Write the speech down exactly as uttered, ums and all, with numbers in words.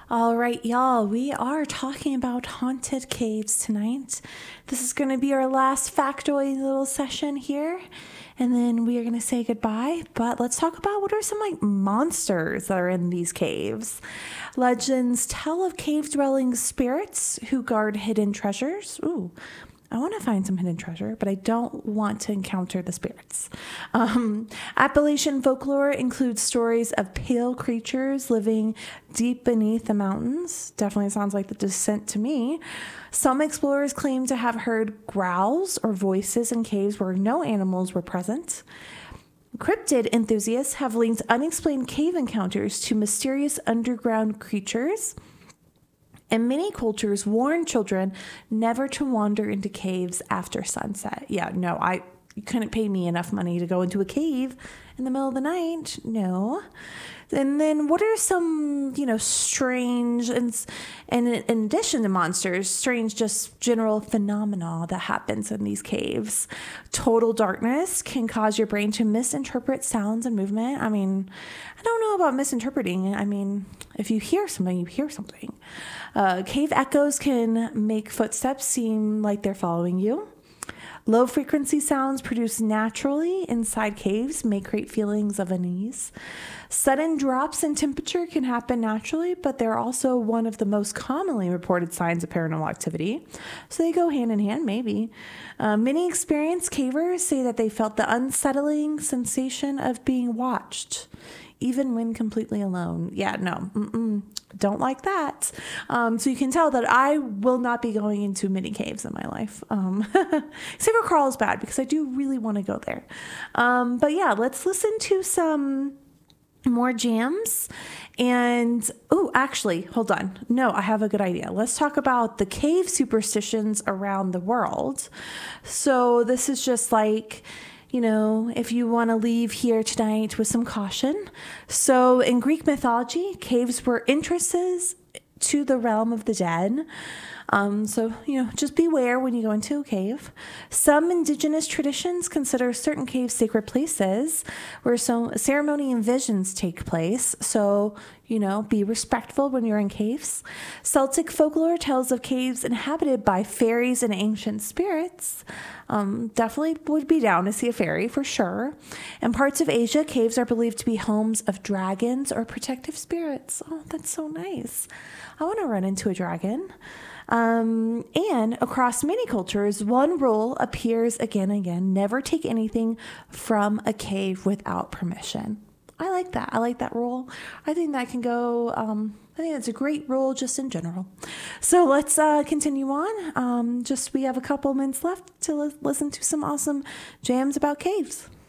All right, y'all, we are talking about haunted caves tonight. This is going to be our last factoid little session here, and then we are going to say goodbye. But let's talk about what are some like monsters that are in these caves. Legends tell of cave-dwelling spirits who guard hidden treasures. Ooh, I want to find some hidden treasure, but I don't want to encounter the spirits. Um, Appalachian folklore includes stories of pale creatures living deep beneath the mountains. Definitely sounds like the descent to me. Some explorers claim to have heard growls or voices in caves where no animals were present. Cryptid enthusiasts have linked unexplained cave encounters to mysterious underground creatures. And many cultures warn children never to wander into caves after sunset. Yeah, no, I you couldn't pay me enough money to go into a cave in the middle of the night. No. And then what are some, you know, strange, and, and in addition to monsters, strange just general phenomena that happens in these caves? Total darkness can cause your brain to misinterpret sounds and movement. I mean, I don't know about misinterpreting. I mean, if you hear something, you hear something. Uh, cave echoes can make footsteps seem like they're following you. Low frequency sounds produced naturally inside caves may create feelings of unease. Sudden drops in temperature can happen naturally, but they're also one of the most commonly reported signs of paranormal activity. So they go hand in hand, maybe. Uh, many experienced cavers say that they felt the unsettling sensation of being watched, even when completely alone. Yeah, no, mm-mm, don't like that. Um, so you can tell that I will not be going into many caves in my life. Um, except for Carlsbad, because I do really want to go there. Um, but yeah, let's listen to some more jams. And, oh, actually, hold on. No, I have a good idea. Let's talk about the cave superstitions around the world. So this is just like, you know, if you want to leave here tonight with some caution. So in Greek mythology, caves were entrances to the realm of the dead. Um, so, you know, just beware when you go into a cave. Some indigenous traditions consider certain caves sacred places where some ceremony and visions take place. So, you know, be respectful when you're in caves. Celtic folklore tells of caves inhabited by fairies and ancient spirits. Um, definitely would be down to see a fairy for sure. In parts of Asia, caves are believed to be homes of dragons or protective spirits. Oh, that's so nice. I want to run into a dragon. Um, and across many cultures, one rule appears again and again: never take anything from a cave without permission. I like that. I like that rule. I think that can go, um, I think it's a great rule just in general. So let's uh, continue on. Um, just we have a couple minutes left to li- listen to some awesome jams about caves.